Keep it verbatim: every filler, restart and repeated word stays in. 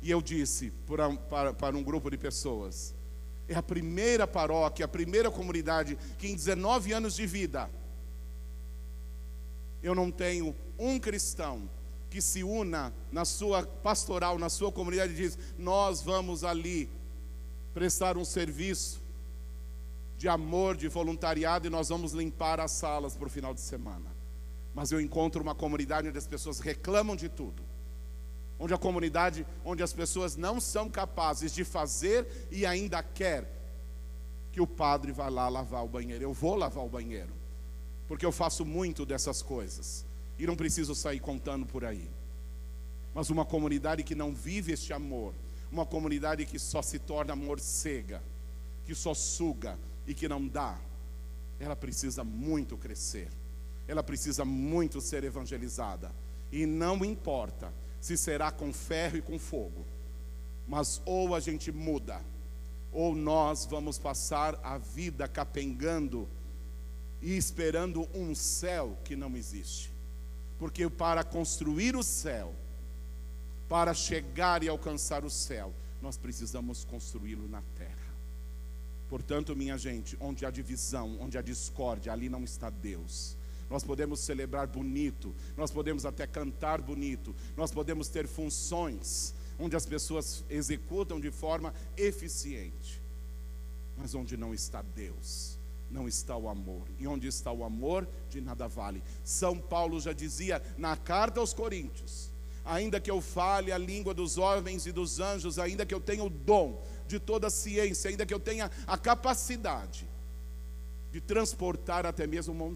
E eu disse para, para, para um grupo de pessoas: é a primeira paróquia, a primeira comunidade que em dezenove anos de vida eu não tenho um cristão que se una na sua pastoral, na sua comunidade e diz: nós vamos ali prestar um serviço de amor, de voluntariado, e nós vamos limpar as salas para o final de semana. Mas eu encontro uma comunidade onde as pessoas reclamam de tudo, onde a comunidade, onde as pessoas não são capazes de fazer e ainda quer que o padre vá lá lavar o banheiro. Eu vou lavar o banheiro, porque eu faço muito dessas coisas e não preciso sair contando por aí. Mas uma comunidade que não vive este amor, uma comunidade que só se torna morcega, que só suga e que não dá, ela precisa muito crescer, ela precisa muito ser evangelizada. E não importa se será com ferro e com fogo, mas ou a gente muda, ou nós vamos passar a vida capengando e esperando um céu que não existe. Porque para construir o céu, para chegar e alcançar o céu, nós precisamos construí-lo na terra. Portanto, minha gente, onde há divisão, onde há discórdia, ali não está Deus. Nós podemos celebrar bonito, nós podemos até cantar bonito, nós podemos ter funções onde as pessoas executam de forma eficiente, mas onde não está Deus, não está o amor. E onde está o amor, de nada vale. São Paulo já dizia na carta aos Coríntios: ainda que eu fale a língua dos homens e dos anjos, ainda que eu tenha o dom de toda a ciência, ainda que eu tenha a capacidade de transportar até mesmo